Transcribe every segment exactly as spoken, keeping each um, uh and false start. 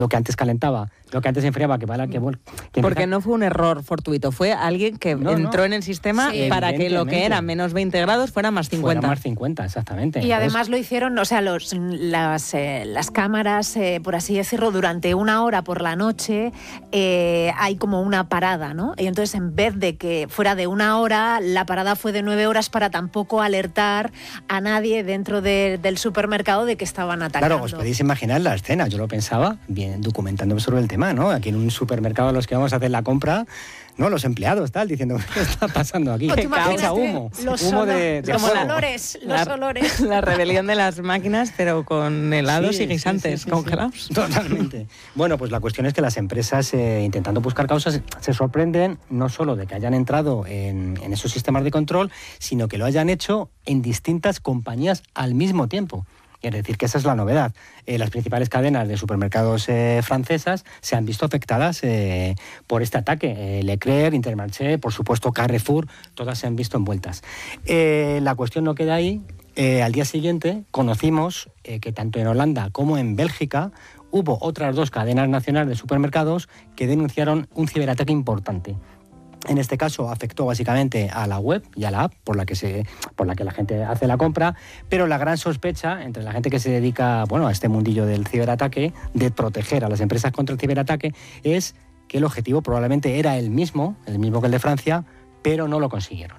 lo que antes calentaba, lo que antes enfriaba, que para que, bueno, que Porque empieza... no fue un error fortuito, fue alguien que no, entró no. en el sistema Sí. para que lo que era menos veinte grados fuera más cincuenta. Fuera más cincuenta, exactamente. Y Entonces, además lo hicieron, o sea, los, las, eh, las cámaras, eh, por así decirlo, durante una hora por la noche eh, hay como una parada, ¿no? Y entonces en vez de que fuera de una hora, la parada fue de nueve horas para tampoco alertar a nadie dentro de, del supermercado de que estaban atacando. Claro, os podéis imaginar la escena, yo lo pensaba, bien documentándome sobre el tema, ¿no? Aquí en un supermercado a los que vamos a hacer la compra, ¿no? Los empleados, tal, diciendo, ¿qué está pasando aquí? O tú imagínate Echa humo, los, humo olor- de, de los fuego. olores, los La- olores. La rebelión de las máquinas, pero con helados Sí, y guisantes sí, sí, sí, congelados. sí. Totalmente. Bueno, pues la cuestión es que las empresas, eh, intentando buscar causas, se sorprenden no solo de que hayan entrado en, en esos sistemas de control, sino que lo hayan hecho en distintas compañías al mismo tiempo. Es decir, que esa es la novedad. Eh, las principales cadenas de supermercados eh, francesas se han visto afectadas eh, por este ataque. Eh, Leclerc, Intermarché, por supuesto Carrefour, todas se han visto envueltas. Eh, la cuestión no queda ahí. Eh, al día siguiente conocimos eh, que tanto en Holanda como en Bélgica hubo otras dos cadenas nacionales de supermercados que denunciaron un ciberataque importante. En este caso afectó básicamente a la web y a la app por la que se, por la que la gente hace la compra, pero la gran sospecha entre la gente que se dedica, bueno, a este mundillo del ciberataque, de proteger a las empresas contra el ciberataque, es que el objetivo probablemente era el mismo, el mismo que el de Francia, pero no lo consiguieron.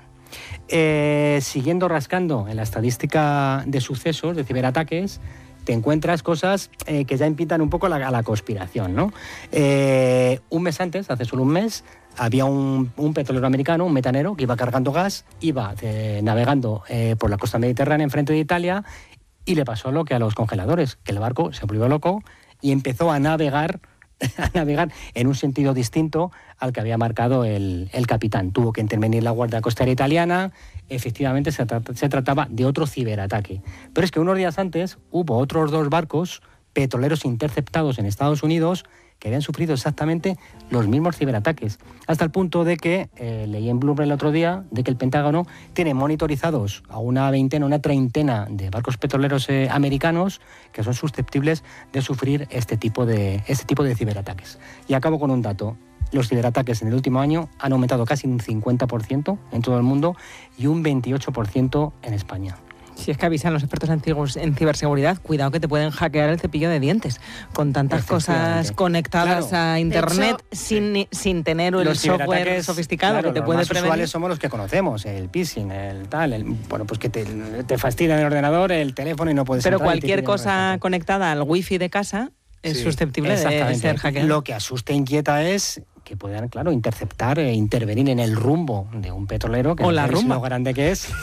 Eh, siguiendo rascando en la estadística de sucesos de ciberataques, te encuentras cosas eh, que ya impitan un poco la, a la conspiración, ¿no? Eh, un mes antes, hace solo un mes, había un, un petrolero americano, un metanero, que iba cargando gas, iba eh, navegando eh, por la costa mediterránea enfrente de Italia y le pasó lo que a los congeladores, que el barco se volvió loco y empezó a navegar a navegar en un sentido distinto al que había marcado el, el capitán. Tuvo que intervenir la Guardia Costera Italiana. Efectivamente se, tra- se trataba de otro ciberataque. Pero es que unos días antes hubo otros dos barcos petroleros interceptados en Estados Unidos que habían sufrido exactamente los mismos ciberataques, hasta el punto de que, eh, leí en Bloomberg el otro día, de que el Pentágono tiene monitorizados a una veintena, una treintena de barcos petroleros eh, americanos que son susceptibles de sufrir este tipo de, este tipo de ciberataques. Y acabo con un dato. Los ciberataques en el último año han aumentado casi un cincuenta por ciento en todo el mundo y un veintiocho por ciento en España. Si es que avisan los expertos en, ciber- en ciberseguridad, cuidado que te pueden hackear el cepillo de dientes con tantas cosas conectadas Claro. a internet hecho, sin, sin tener el Los software ciberataques, sofisticado claro, que te los puede más prevenir. usuales somos los que conocemos, el phishing, el tal, el, bueno, pues que te, te fastidian el ordenador, el teléfono y no puedes Pero entrar y te cualquier piden cosa respuesta. conectada al wifi de casa es Sí, susceptible de Exactamente. ser hackeada. Lo que asusta e inquieta es que puedan, claro, interceptar e intervenir en el rumbo de un petrolero, que O no la sabéis rumba. lo grande que es.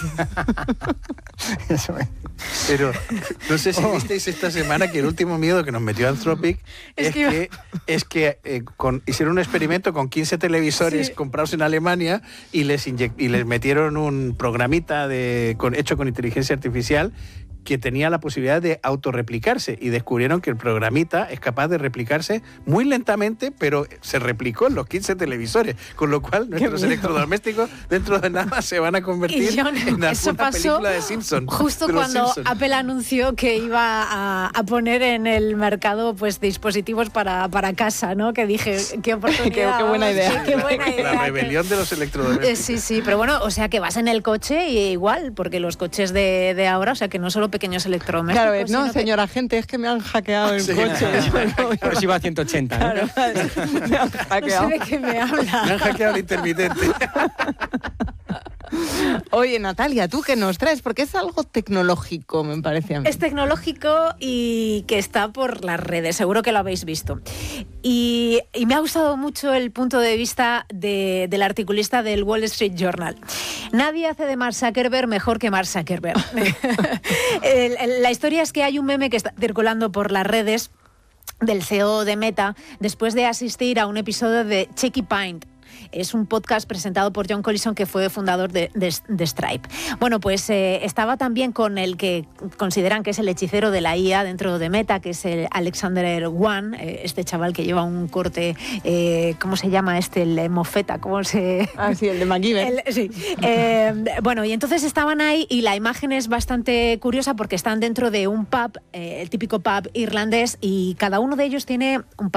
Eso es. Pero no sé si visteis esta semana que el último miedo que nos metió Anthropic Es es, que iba- que, es que eh, con, hicieron un experimento con quince televisores Sí. comprados en Alemania y les, inyec- y les metieron un programita de, con, hecho con inteligencia artificial que tenía la posibilidad de autorreplicarse y descubrieron que el programita es capaz de replicarse muy lentamente, pero se replicó en los quince televisores, con lo cual nuestros electrodomésticos dentro de nada se van a convertir Y yo, en eso alguna pasó película de Simpson. justo de los cuando Simpson. Apple anunció que iba a, a poner en el mercado pues dispositivos para, para casa, ¿no? Que dije, qué oportunidad. Qué- qué buena vamos, idea. Qué, qué buena idea. La rebelión de los Eh, electrodomésticos. Sí, sí, pero bueno, o sea que vas en el coche y igual, porque los coches de, de ahora, o sea que no solo pequeños electrodomésticos. Claro, eh, no, sino que- señora gente, es que me han hackeado el Sí. coche. Yo no- Pero si va a ciento ochenta, ¿no? Claro, me han No sé hackeado. de qué me Me habla. han hackeado el intermitente. Oye, Natalia, ¿tú qué nos traes? Porque es algo tecnológico, me parece a mí. Es tecnológico y que está por las redes, seguro que lo habéis visto. Y, y me ha gustado mucho el punto de vista de- del articulista del Wall Street Journal. Nadie hace de Mark Zuckerberg mejor que Mark Zuckerberg. El- el- la historia es que hay un meme que está circulando por las redes del C E O de Meta después de asistir a un episodio de Cheeky Pint. Es un podcast presentado por John Collison, que fue fundador de, de, de Stripe. Bueno, pues eh, estaba también con el que consideran que es el hechicero de la I A dentro de Meta, que es el Alexander Wan, eh, este chaval que lleva un corte, eh, ¿cómo se llama este? El mofeta, ¿cómo se...? Ah, sí, el de MacGyver. El- sí. Eh, bueno, y entonces estaban ahí y la imagen es bastante curiosa porque están dentro de un pub, eh, el típico pub irlandés, y cada uno de ellos tiene un